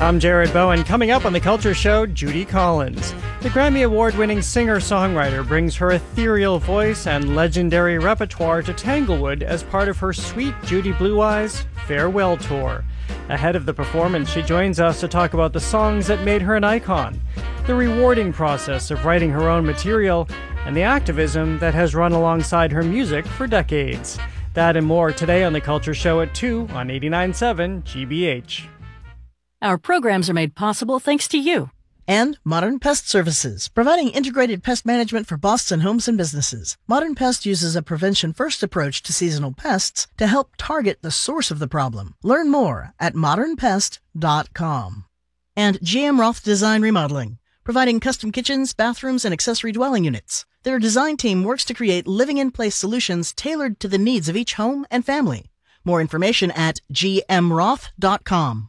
I'm Jared Bowen. Coming up on The Culture Show, Judy Collins. The Grammy Award-winning singer-songwriter brings her ethereal voice and legendary repertoire to Tanglewood as part of her Sweet Judy Blue Eyes farewell tour. Ahead of the performance, she joins us to talk about the songs that made her an icon, the rewarding process of writing her own material, and the activism that has run alongside her music for decades. That and more today on The Culture Show at 2 on 89.7 GBH. Our programs are made possible thanks to you. And Modern Pest Services, providing integrated pest management for Boston homes and businesses. Modern Pest uses a prevention-first approach to seasonal pests to help target the source of the problem. Learn more at modernpest.com. And GM Roth Design Remodeling, providing custom kitchens, bathrooms, and accessory dwelling units. Their design team works to create living-in-place solutions tailored to the needs of each home and family. More information at gmroth.com.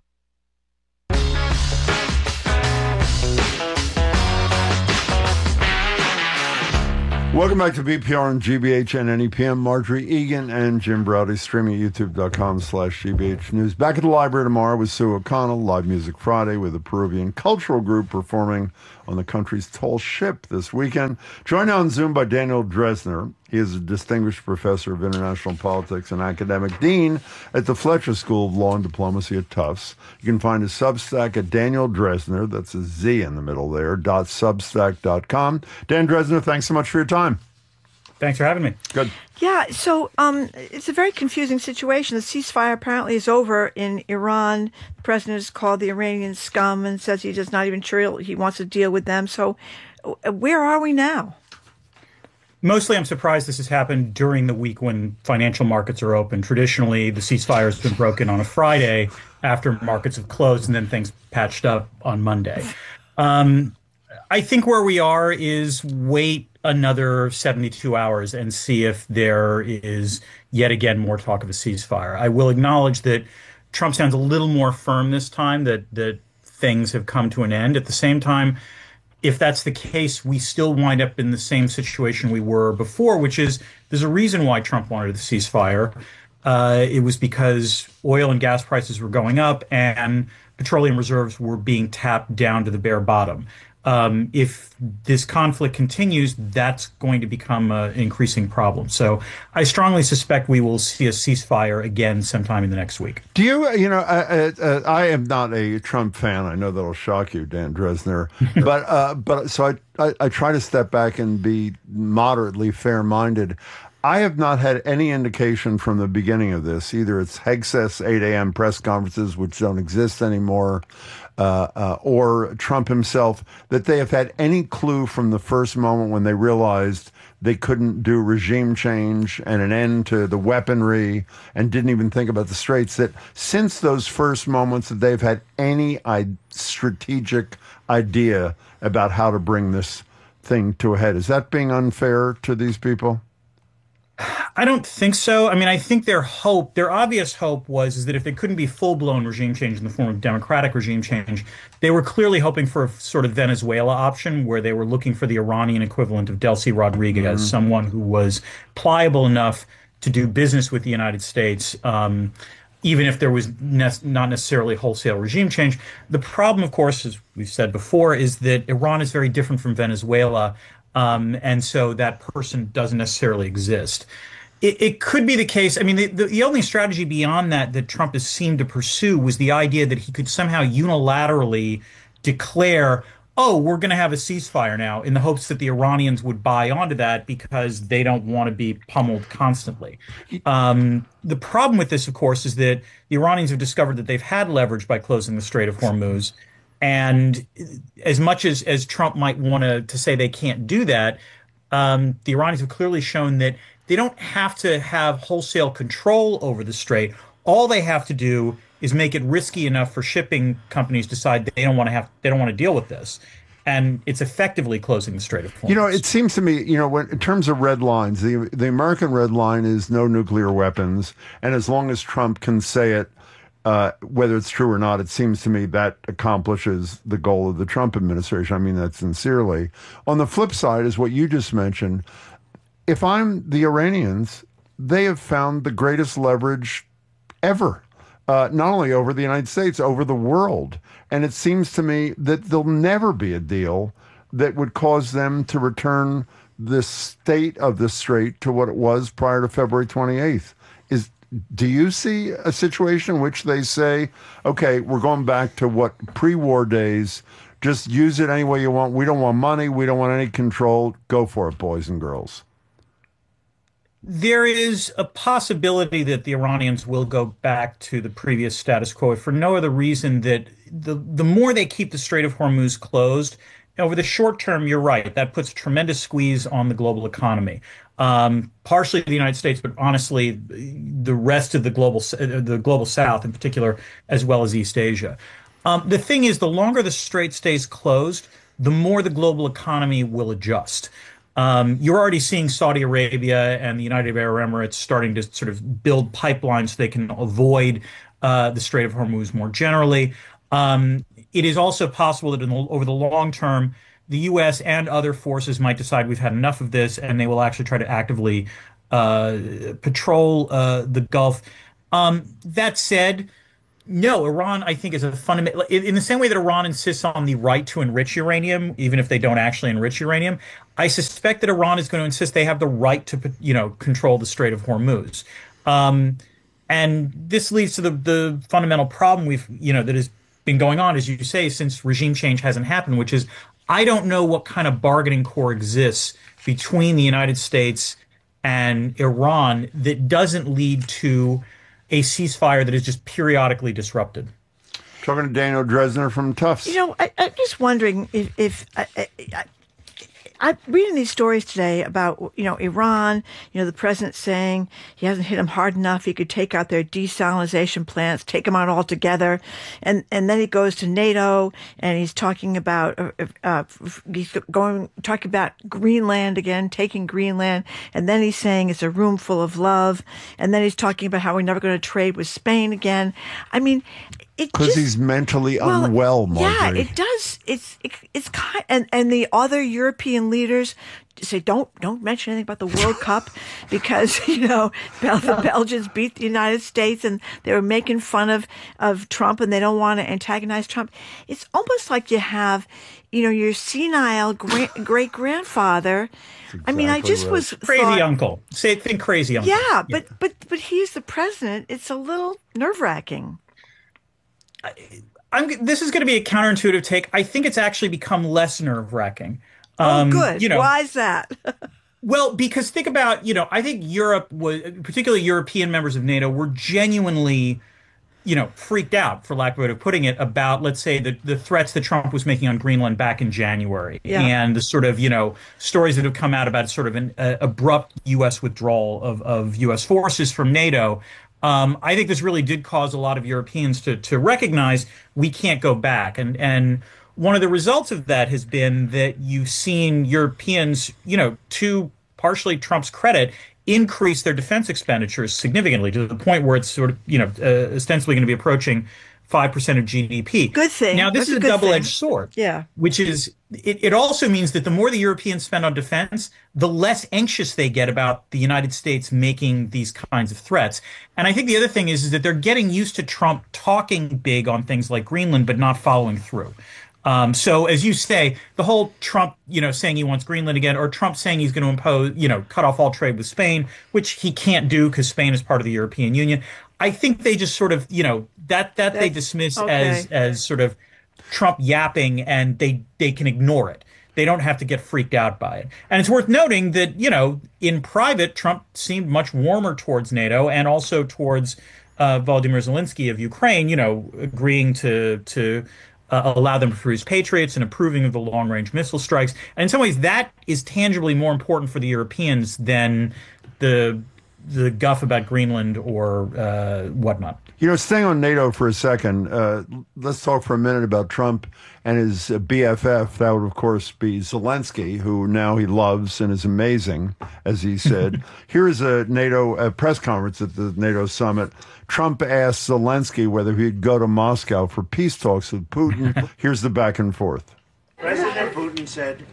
Welcome back to BPR and GBH and NEPM. Marjorie Egan and Jim Browdy, streaming at youtube.com/GBH News. Back at the library tomorrow with Sue O'Connell, Live Music Friday with the Peruvian Cultural Group performing on the country's tall ship this weekend. Joined on Zoom by Daniel Dresner. He is a distinguished professor of international politics and academic dean at the Fletcher School of Law and Diplomacy at Tufts. You can find his Substack at Daniel Dresner, that's a Z in the middle there, .substack.com. Dan Dresner, thanks so much for your time. Thanks for having me. Good. Yeah, so it's a very confusing situation. The ceasefire apparently is over in Iran. The president has called the Iranians scum and says he's just not even sure he wants to deal with them. So where are we now? Mostly I'm surprised this has happened during the week when financial markets are open. Traditionally, the ceasefire has been broken on a Friday after markets have closed and then things patched up on Monday. I think where we are is wait another 72 hours and see if there is yet again more talk of a ceasefire. I will acknowledge that Trump sounds a little more firm this time, that things have come to an end. At the same time, if that's the case, we still wind up in the same situation we were before, which is there's a reason why Trump wanted the ceasefire. It was because oil and gas prices were going up and petroleum reserves were being tapped down to the bare bottom. If this conflict continues, that's going to become an increasing problem. So I strongly suspect we will see a ceasefire again sometime in the next week. Do you, I am not a Trump fan. I know that'll shock you, Dan Dresner. but so I try to step back and be moderately fair-minded. I have not had any indication from the beginning of this. Either it's Hegseth's 8 a.m. press conferences, which don't exist anymore, or Trump himself, that they have had any clue from the first moment when they realized they couldn't do regime change and an end to the weaponry and didn't even think about the straits, that since those first moments that they've had any strategic idea about how to bring this thing to a head. Is that being unfair to these people? I don't think so. I mean, I think their obvious hope is that if there couldn't be full-blown regime change in the form of democratic regime change, they were clearly hoping for a sort of Venezuela option where they were looking for the Iranian equivalent of Delcy Rodriguez, someone who was pliable enough to do business with the United States, even if there was not necessarily wholesale regime change. The problem, of course, as we've said before, is that Iran is very different from Venezuela. And so that person doesn't necessarily exist. It could be the case. I mean, the only strategy beyond that Trump has seemed to pursue was the idea that he could somehow unilaterally declare, oh, we're going to have a ceasefire now, in the hopes that the Iranians would buy onto that because they don't want to be pummeled constantly. The problem with this, of course, is that the Iranians have discovered that they've had leverage by closing the Strait of Hormuz. And as much as Trump might want to say they can't do that, the Iranians have clearly shown that they don't have to have wholesale control over the strait. All they have to do is make it risky enough for shipping companies to decide they don't want to deal with this. And it's effectively closing the Strait of Hormuz. It seems to me, in terms of red lines, the American red line is no nuclear weapons. And as long as Trump can say it, whether it's true or not, it seems to me that accomplishes the goal of the Trump administration. I mean that sincerely. On the flip side is what you just mentioned. If I'm the Iranians, they have found the greatest leverage ever. not only over the United States, over the world. And it seems to me that there'll never be a deal that would cause them to return the state of the strait to what it was prior to February 28th. Do you see a situation in which they say, okay, we're going back to what pre-war days, just use it any way you want. We don't want money. We don't want any control. Go for it, boys and girls. There is a possibility that the Iranians will go back to the previous status quo for no other reason that the more they keep the Strait of Hormuz closed, over the short term, you're right, that puts a tremendous squeeze on the global economy. Partially the United States, but honestly, the rest of the global South in particular, as well as East Asia. The thing is, the longer the strait stays closed, the more the global economy will adjust. You're already seeing Saudi Arabia and the United Arab Emirates starting to sort of build pipelines so they can avoid the Strait of Hormuz more generally. It is also possible that over the long term, the U.S. and other forces might decide we've had enough of this, and they will actually try to actively patrol the Gulf. That said, no, Iran, I think, is a fundamental, in the same way that Iran insists on the right to enrich uranium, even if they don't actually enrich uranium, I suspect that Iran is going to insist they have the right to, control the Strait of Hormuz. And this leads to the fundamental problem that has been going on, as you say, since regime change hasn't happened, which is I don't know what kind of bargaining core exists between the United States and Iran that doesn't lead to a ceasefire that is just periodically disrupted. Talking to Daniel Dresner from Tufts. I'm just wondering if I'm reading these stories today about, Iran, the president saying he hasn't hit them hard enough. He could take out their desalinization plants, take them out altogether. And then he goes to NATO and he's talking about, talking about Greenland again, taking Greenland. And then he's saying it's a room full of love. And then he's talking about how we're never going to trade with Spain again. I mean, because he's mentally unwell, Marjorie. Yeah, it does. It's kind, and the other European leaders say don't mention anything about the World Cup because the Belgians beat the United States and they were making fun of Trump and they don't want to antagonize Trump. It's almost like you have your senile great grandfather. Exactly. I mean, I just was crazy uncle. Think crazy uncle. Yeah, but he's the president. It's a little nerve-wracking. This is going to be a counterintuitive take. I think it's actually become less nerve-wracking. Good. Why is that? Well, because think about, I think Europe was, particularly European members of NATO, were genuinely, freaked out, for lack of a way of putting it, about, let's say, the threats that Trump was making on Greenland back in January, and the sort of, stories that have come out about sort of an abrupt U.S. withdrawal of U.S. forces from NATO. I think this really did cause a lot of Europeans to recognize we can't go back. And one of the results of that has been that you've seen Europeans, to partially Trump's credit, increase their defense expenditures significantly to the point where it's sort of, ostensibly going to be approaching 5% of GDP. Good thing. Now, this is a double-edged sword. Yeah. Which is, it also means that the more the Europeans spend on defense, the less anxious they get about the United States making these kinds of threats. And I think the other thing is that they're getting used to Trump talking big on things like Greenland, but not following through. So as you say, the whole Trump, saying he wants Greenland again, or Trump saying he's going to impose, cut off all trade with Spain, which he can't do because Spain is part of the European Union. I think they just sort of, that they dismiss as sort of Trump yapping, and they can ignore it. They don't have to get freaked out by it. And it's worth noting that, in private, Trump seemed much warmer towards NATO and also towards Volodymyr Zelensky of Ukraine, agreeing to allow them to produce Patriots and approving of the long-range missile strikes. And in some ways, that is tangibly more important for the Europeans than the guff about Greenland or whatnot. Staying on NATO for a second, let's talk for a minute about Trump and his BFF. That would, of course, be Zelensky, who now he loves and is amazing, as he said. Here is a NATO press conference at the NATO summit. Trump asked Zelensky whether he'd go to Moscow for peace talks with Putin. Here's the back and forth. President Putin said,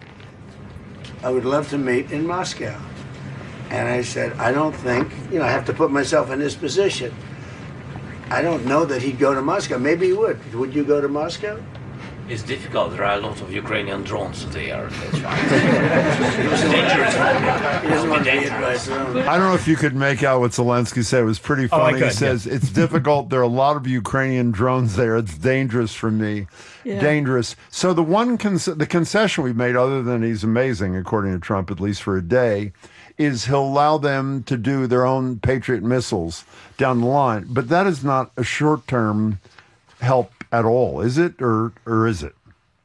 I would love to meet in Moscow. And I said, I don't think, I have to put myself in his position. I don't know that he'd go to Moscow. Maybe he would. Would you go to Moscow? It's difficult. There are a lot of Ukrainian drones there. That's right. It's dangerous. He doesn't want to be hit by a drone. I don't know if you could make out what Zelensky said. It was pretty funny. He says, it's difficult. There are a lot of Ukrainian drones there. It's dangerous for me. Yeah. Dangerous. So the one the concession we've made, other than he's amazing, according to Trump, at least for a day, is he'll allow them to do their own Patriot missiles down the line. But that is not a short-term help at all, is it, or is it?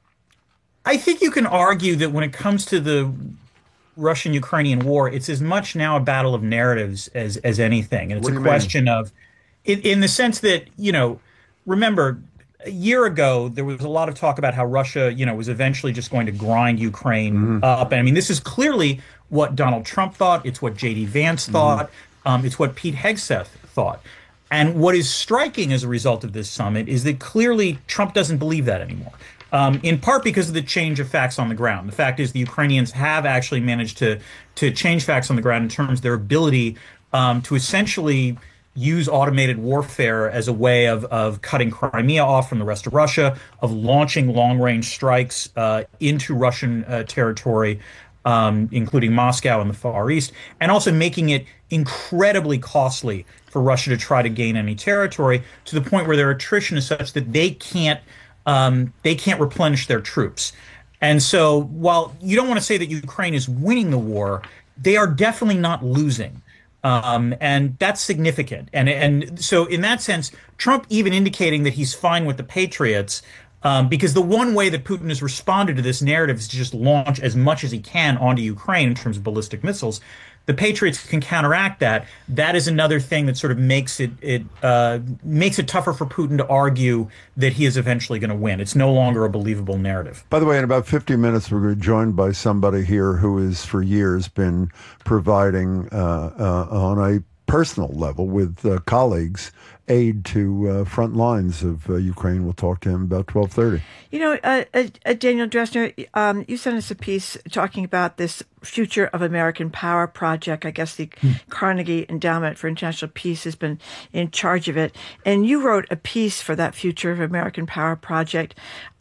I think you can argue that when it comes to the Russian-Ukrainian war, it's as much now a battle of narratives as anything. And it's a question of, in the sense that, remember, a year ago, there was a lot of talk about how Russia, was eventually just going to grind Ukraine up. And I mean, this is clearly what Donald Trump thought. It's what J.D. Vance thought. It's what Pete Hegseth thought. And what is striking as a result of this summit is that clearly Trump doesn't believe that anymore, in part because of the change of facts on the ground. The fact is the Ukrainians have actually managed to change facts on the ground in terms of their ability to essentially use automated warfare as a way of cutting Crimea off from the rest of Russia, of launching long-range strikes into Russian territory, including Moscow and the Far East, and also making it incredibly costly for Russia to try to gain any territory, to the point where their attrition is such that they can't replenish their troops. And so while you don't want to say that Ukraine is winning the war, they are definitely not losing. And that's significant. And so in that sense, Trump even indicating that he's fine with the Patriots, because the one way that Putin has responded to this narrative is to just launch as much as he can onto Ukraine in terms of ballistic missiles. The Patriots can counteract that. That is another thing that sort of makes it tougher for Putin to argue that he is eventually going to win. It's no longer a believable narrative. By the way, in about 50 minutes, we're joined by somebody here who has for years been providing on a personal level with colleagues aid to front lines of Ukraine. We'll talk to him about 12:30. Daniel Drezner, you sent us a piece talking about this Future of American Power project. I guess the Carnegie Endowment for International Peace has been in charge of it. And you wrote a piece for that Future of American Power project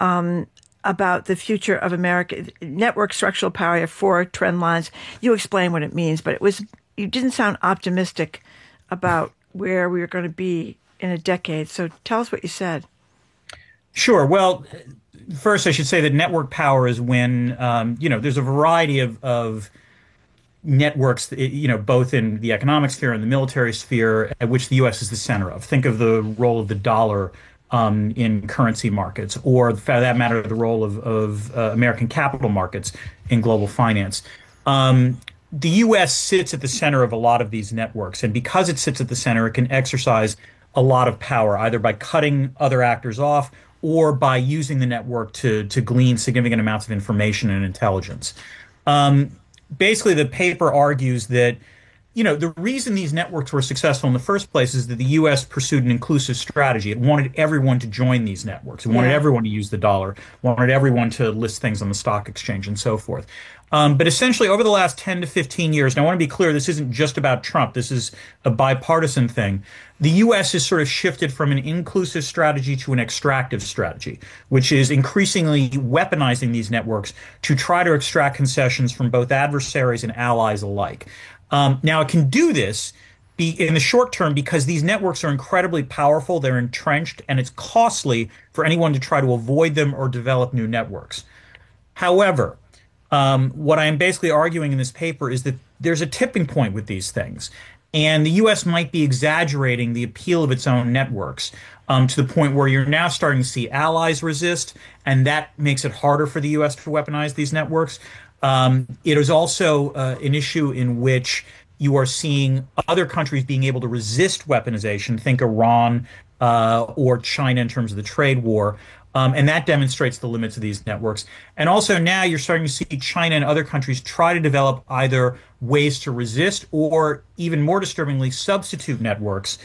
about the future of America, network structural power. You have 4 trend lines. You explain what it means, but you didn't sound optimistic about where we were going to be in a decade. So tell us what you said. Sure. Well, first I should say that network power is when, there's a variety of networks, both in the economic sphere and the military sphere, at which the U.S. is the center of. Think of the role of the dollar in currency markets, or for that matter, the role of American capital markets in global finance. The U.S. sits at the center of a lot of these networks, and because it sits at the center, it can exercise a lot of power, either by cutting other actors off or by using the network to glean significant amounts of information and intelligence. Basically, the paper argues that, the reason these networks were successful in the first place is that the U.S. pursued an inclusive strategy. It wanted everyone to join these networks. It wanted everyone to use the dollar, wanted everyone to list things on the stock exchange and so forth. But essentially, over the last 10 to 15 years, and I want to be clear, this isn't just about Trump. This is a bipartisan thing. The U.S. has sort of shifted from an inclusive strategy to an extractive strategy, which is increasingly weaponizing these networks to try to extract concessions from both adversaries and allies alike. Now, it can do this in the short term because these networks are incredibly powerful, they're entrenched, and it's costly for anyone to try to avoid them or develop new networks. However, what I am basically arguing in this paper is that there's a tipping point with these things, and the U.S. might be exaggerating the appeal of its own networks to the point where you're now starting to see allies resist, and that makes it harder for the U.S. to weaponize these networks. It is also an issue in which you are seeing other countries being able to resist weaponization, think Iran or China in terms of the trade war. And that demonstrates the limits of these networks. And also now you're starting to see China and other countries try to develop either ways to resist or, even more disturbingly, substitute networks,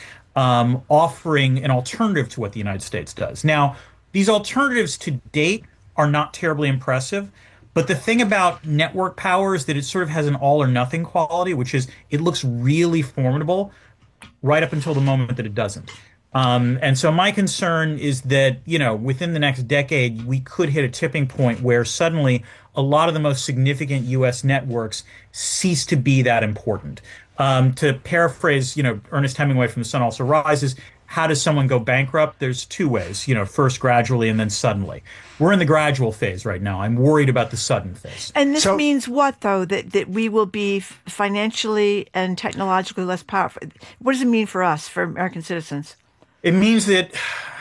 offering an alternative to what the United States does. Now, these alternatives to date are not terribly impressive. But the thing about network power is that it sort of has an all or nothing quality, which is it looks really formidable right up until the moment that it doesn't. And so my concern is that, within the next decade, we could hit a tipping point where suddenly a lot of the most significant U.S. networks cease to be that important. To paraphrase, Ernest Hemingway from The Sun Also Rises, how does someone go bankrupt? There's two ways, first gradually and then suddenly. We're in the gradual phase right now. I'm worried about the sudden phase. And this means what, though? That we will be financially and technologically less powerful? What does it mean for us, for American citizens? It means that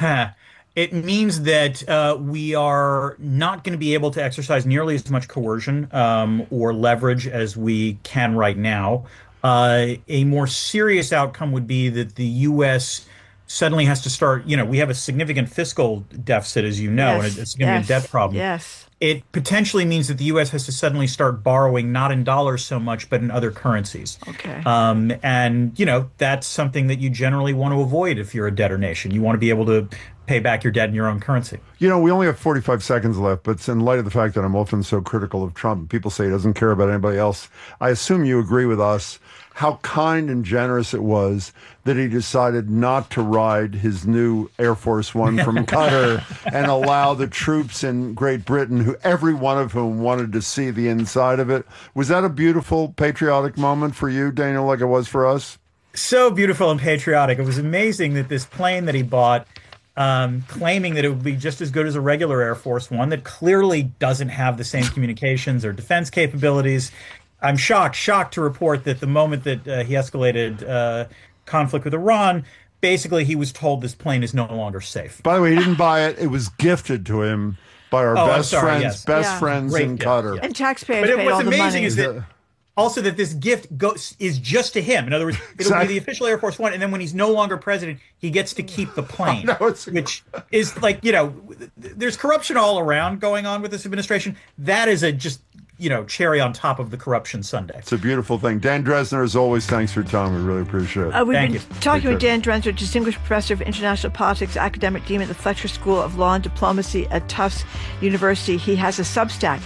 we are not going to be able to exercise nearly as much coercion or leverage as we can right now. A more serious outcome would be that the U.S. suddenly has to start, we have a significant fiscal deficit, as you know, yes, and a significant debt problem. Yes. It potentially means that the U.S. has to suddenly start borrowing not in dollars so much, but in other currencies. Okay. And, that's something that you generally want to avoid if you're a debtor nation. You want to be able to pay back your debt in your own currency. We only have 45 seconds left, but in light of the fact that I'm often so critical of Trump, people say he doesn't care about anybody else. I assume you agree with us how kind and generous it was that he decided not to ride his new Air Force One from Qatar and allow the troops in Great Britain, who every one of whom wanted to see the inside of it. Was that a beautiful, patriotic moment for you, Daniel, like it was for us? So beautiful and patriotic. It was amazing that this plane that he bought, claiming that it would be just as good as a regular Air Force One, that clearly doesn't have the same communications or defense capabilities. I'm shocked to report that the moment that he escalated conflict with Iran, basically he was told this plane is no longer safe. By the way, he didn't buy it. It was gifted to him by our best friends Great in Qatar. And taxpayers paid all the money. But what's amazing is that also that this gift is just to him. In other words, it'll be the official Air Force One, and then when he's no longer president, he gets to keep the plane, which is like, there's corruption all around going on with this administration. That is cherry on top of the corruption sundae. It's a beautiful thing. Dan Dresner, as always, thanks for your time. We really appreciate it. We've been talking with Dan Dresner, Distinguished Professor of International Politics, Academic Dean at the Fletcher School of Law and Diplomacy at Tufts University. He has a Substack,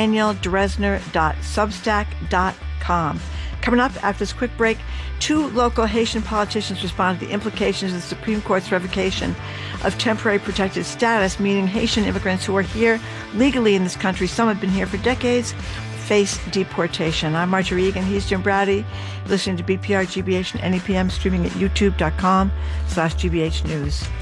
danieldresner.substack.com. Coming up after this quick break, 2 local Haitian politicians respond to the implications of the Supreme Court's revocation of temporary protected status, meaning Haitian immigrants who are here legally in this country, some have been here for decades, face deportation. I'm Marjorie Egan. He's Jim Brady. Listening to BPR, GBH, and NEPM, streaming at youtube.com/GBH News.